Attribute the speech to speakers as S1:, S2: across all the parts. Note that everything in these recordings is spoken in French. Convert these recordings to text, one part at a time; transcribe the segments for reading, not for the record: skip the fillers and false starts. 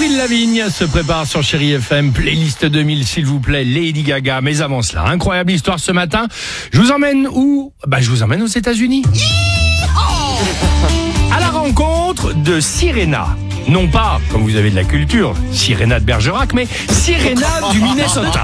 S1: Avril Lavigne se prépare sur Chéri FM, playlist 2000 s'il vous plaît, Lady Gaga. Mais avant cela, incroyable histoire ce matin. Je vous emmène où ? Je vous emmène aux États-Unis. À la rencontre de Sirena. Non pas, comme vous avez de la culture, Sirena de Bergerac, mais Sirena du Minnesota.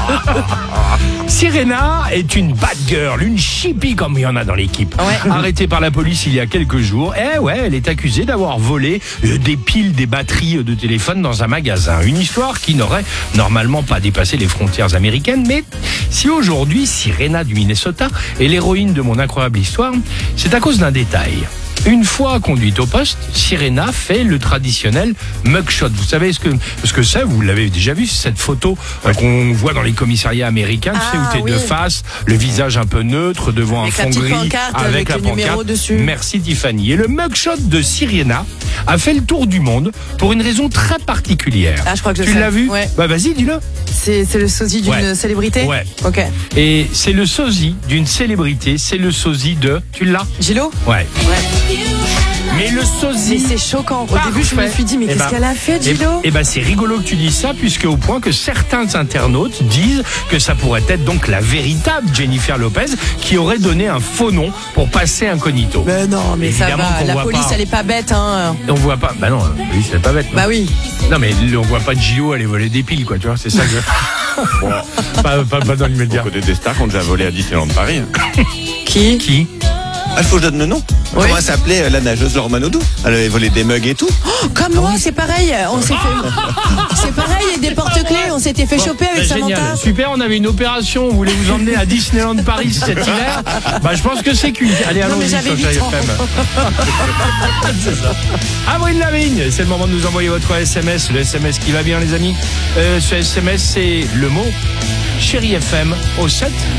S1: Sirena est une bad girl, une chippie comme il y en a dans l'équipe. Ouais. Arrêtée par la police il y a quelques jours. Elle est accusée d'avoir volé des piles, des batteries de téléphone dans un magasin. Une histoire qui n'aurait normalement pas dépassé les frontières américaines. Mais si aujourd'hui Sirena du Minnesota est l'héroïne de mon incroyable histoire, c'est à cause d'un détail. Une fois conduite au poste, Sirena fait le traditionnel mugshot. Vous savez ce que c'est ? Vous l'avez déjà vu, cette photo qu'on voit dans les commissariats américains, tu sais, où t'es de face, le visage un peu neutre, devant un fond gris, avec la pancarte dessus. Merci Tiffany. Et le mugshot de Sirena a fait le tour du monde pour une raison très particulière.
S2: Ah, je crois que
S1: tu l'as vu ? Ouais. Vas-y, dis-le.
S2: C'est le sosie d'une célébrité ?
S1: Ouais.
S2: Ok.
S1: Et c'est le sosie d'une célébrité, c'est le sosie de... Tu l'as ?
S2: Gillo ?
S1: Ouais. Mais le sosie...
S2: Mais c'est choquant. Au début, je me suis dit, mais qu'est-ce qu'elle a fait, Gillo ?
S1: C'est rigolo que tu dises ça, puisque au point que certains internautes disent que ça pourrait être donc la véritable Jennifer Lopez qui aurait donné un faux nom pour passer incognito.
S2: Mais non, mais évidemment, ça va. La police, elle est pas bête, hein.
S1: On voit pas. Bah non, la police, elle est pas bête. Non.
S2: Bah oui.
S1: Non, mais on voit pas de Gillo aller voler des piles, quoi, tu vois, c'est ça que...
S3: Bon,
S1: pas dans l'immédiat.
S3: Côté des stars qu'on déjà volé à Disneyland Paris.
S2: Qui
S3: Ah, il faut que je donne le nom. Oui. Comment elle s'appelait, la nageuse Laure Manodou ? Elle avait volé des mugs et tout.
S2: Oh, comme moi, c'est pareil. On s'est fait... C'est pareil, et des porte-clés. On s'était fait choper avec Samantha.
S1: Génial. Super, on avait une opération. On voulait vous emmener à Disneyland Paris cet hiver. Je pense que c'est cuit. Allez, allons-y sur Chéri FM. C'est ça. Avril Lavigne, c'est le moment de nous envoyer votre SMS. Le SMS qui va bien, les amis. Ce SMS, c'est le mot Chéri FM au 7